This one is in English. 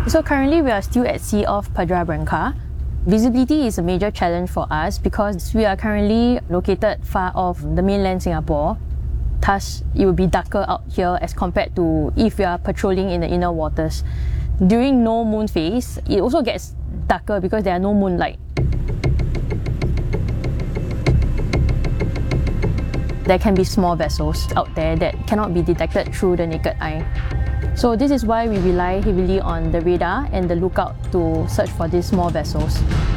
So currently we are still at sea off Padra Branca. Visibility is a major challenge for us because we are currently located far off the mainland Singapore. Thus, it will be darker out here as compared to if we are patrolling in the inner waters. During no moon phase, it also gets darker because there are no moonlight. There can be small vessels out there that cannot be detected through the naked eye. So this is why we rely heavily on the radar and the lookout to search for these small vessels.